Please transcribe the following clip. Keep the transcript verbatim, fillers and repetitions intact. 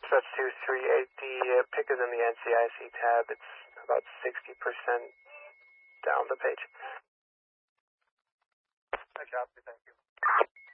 Dispatch two three eight, the uh, pick is in the N C I C tab. It's about sixty percent down the page. I copy, thank you.